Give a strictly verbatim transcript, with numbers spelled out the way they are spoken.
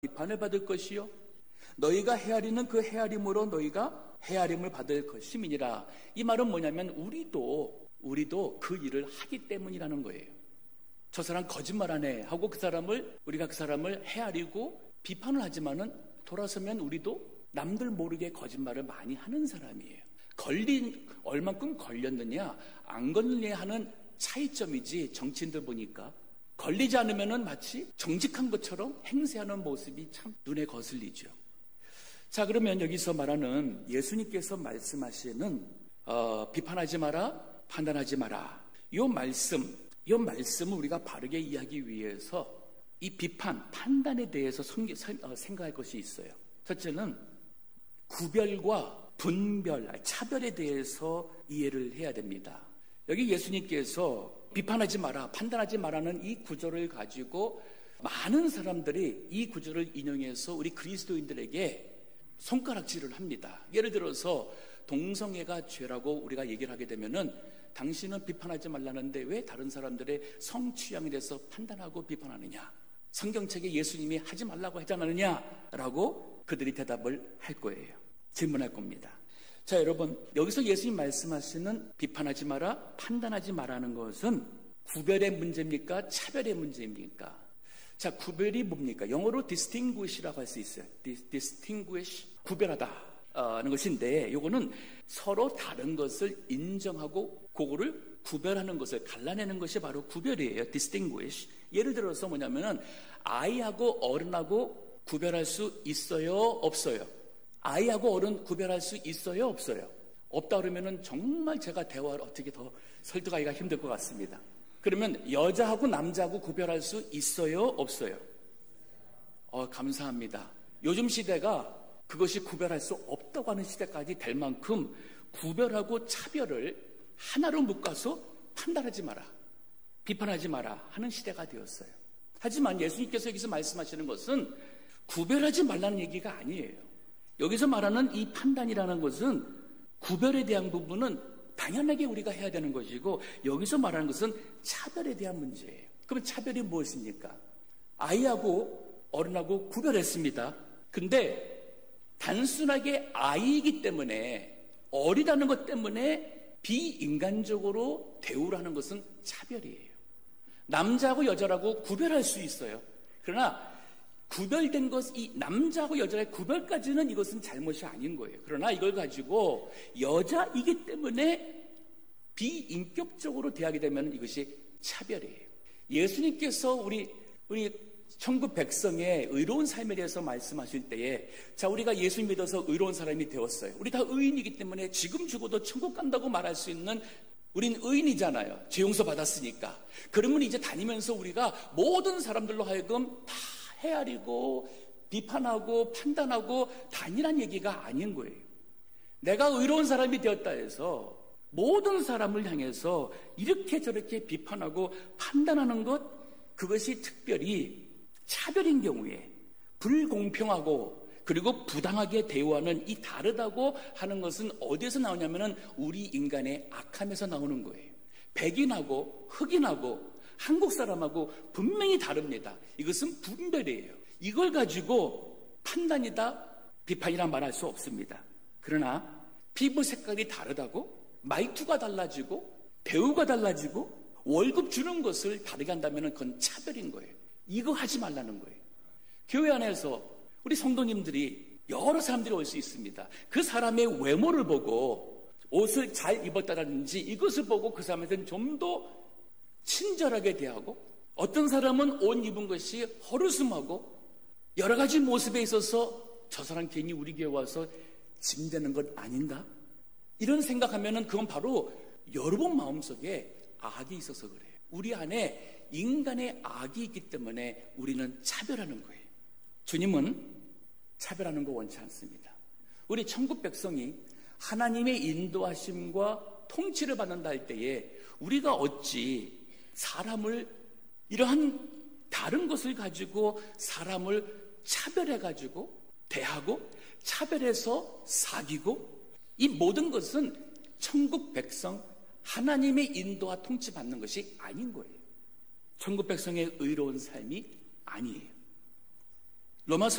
비판을 받을 것이요 너희가 헤아리는 그 헤아림으로 너희가 헤아림을 받을 것임이니라. 이 말은 뭐냐면 우리도 우리도 그 일을 하기 때문이라는 거예요. 저 사람 거짓말하네 하고 그 사람을 우리가 그 사람을 헤아리고 비판을 하지만은 돌아서면 우리도 남들 모르게 거짓말을 많이 하는 사람이에요. 걸린 얼만큼 걸렸느냐 안 걸리냐 하는 차이점이지. 정치인들 보니까 걸리지 않으면은 마치 정직한 것처럼 행세하는 모습이 참 눈에 거슬리죠. 자, 그러면 여기서 말하는 예수님께서 말씀하시는 어, 비판하지 마라, 판단하지 마라. 이 말씀, 이 말씀을 우리가 바르게 이해하기 위해서 이 비판, 판단에 대해서 생각할 것이 있어요. 첫째는 구별과 분별, 차별에 대해서 이해를 해야 됩니다. 여기 예수님께서 비판하지 마라, 판단하지 마라는 이 구절을 가지고 많은 사람들이 이 구절을 인용해서 우리 그리스도인들에게 손가락질을 합니다. 예를 들어서 동성애가 죄라고 우리가 얘기를 하게 되면은 당신은 비판하지 말라는데 왜 다른 사람들의 성취향에 대해서 판단하고 비판하느냐? 성경책에 예수님이 하지 말라고 하지 않았느냐? 라고 그들이 대답을 할 거예요. 질문할 겁니다. 자, 여러분, 여기서 예수님 말씀하시는 비판하지 마라, 판단하지 마라는 것은 구별의 문제입니까? 차별의 문제입니까? 자, 구별이 뭡니까? 영어로 distinguish라고 할 수 있어요. distinguish, 구별하다는 것인데 이거는 서로 다른 것을 인정하고 그거를 구별하는 것을 갈라내는 것이 바로 구별이에요. distinguish. 예를 들어서 뭐냐면은 아이하고 어른하고 구별할 수 있어요? 없어요? 아이하고 어른 구별할 수 있어요? 없어요? 없다 그러면은 정말 제가 대화를 어떻게 더 설득하기가 힘들 것 같습니다. 그러면 여자하고 남자하고 구별할 수 있어요? 없어요? 어, 감사합니다. 요즘 시대가 그것이 구별할 수 없다고 하는 시대까지 될 만큼 구별하고 차별을 하나로 묶어서 판단하지 마라, 비판하지 마라 하는 시대가 되었어요. 하지만 예수님께서 여기서 말씀하시는 것은 구별하지 말라는 얘기가 아니에요. 여기서 말하는 이 판단이라는 것은 구별에 대한 부분은 당연하게 우리가 해야 되는 것이고 여기서 말하는 것은 차별에 대한 문제예요. 그럼 차별이 무엇입니까? 아이하고 어른하고 구별했습니다. 근데 단순하게 아이이기 때문에 어리다는 것 때문에 비인간적으로 대우라는 것은 차별이에요. 남자하고 여자라고 구별할 수 있어요. 그러나 구별된 것, 이 남자하고 여자의 구별까지는 이것은 잘못이 아닌 거예요. 그러나 이걸 가지고 여자이기 때문에 비인격적으로 대하게 되면 이것이 차별이에요. 예수님께서 우리, 우리 천국 백성의 의로운 삶에 대해서 말씀하실 때에 자, 우리가 예수 믿어서 의로운 사람이 되었어요. 우리 다 의인이기 때문에 지금 죽어도 천국 간다고 말할 수 있는 우린 의인이잖아요. 죄 용서 받았으니까. 그러면 이제 다니면서 우리가 모든 사람들로 하여금 다 헤아리고 비판하고 판단하고 다니란 얘기가 아닌 거예요. 내가 의로운 사람이 되었다 해서 모든 사람을 향해서 이렇게 저렇게 비판하고 판단하는 것, 그것이 특별히 차별인 경우에 불공평하고 그리고 부당하게 대우하는 이 다르다고 하는 것은 어디에서 나오냐면은 우리 인간의 악함에서 나오는 거예요. 백인하고 흑인하고 한국 사람하고 분명히 다릅니다. 이것은 분별이에요. 이걸 가지고 판단이다, 비판이라 말할 수 없습니다. 그러나 피부 색깔이 다르다고 말투가 달라지고 대우가 달라지고 월급 주는 것을 다르게 한다면 그건 차별인 거예요. 이거 하지 말라는 거예요. 교회 안에서 우리 성도님들이 여러 사람들이 올 수 있습니다. 그 사람의 외모를 보고 옷을 잘 입었다든지 이것을 보고 그 사람한테는 좀 더 친절하게 대하고 어떤 사람은 옷 입은 것이 허르숭하고 여러 가지 모습에 있어서 저 사람 괜히 우리 교회 와서 짐되는 것 아닌가? 이런 생각하면은 그건 바로 여러분 마음속에 악이 있어서 그래요. 우리 안에 인간의 악이 있기 때문에 우리는 차별하는 거예요. 주님은 차별하는 거 원치 않습니다. 우리 천국 백성이 하나님의 인도하심과 통치를 받는다 할 때에 우리가 어찌 사람을 이러한 다른 것을 가지고 사람을 차별해가지고 대하고 차별해서 사귀고 이 모든 것은 천국 백성 하나님의 인도와 통치받는 것이 아닌 거예요. 천국 백성의 의로운 삶이 아니에요. 로마서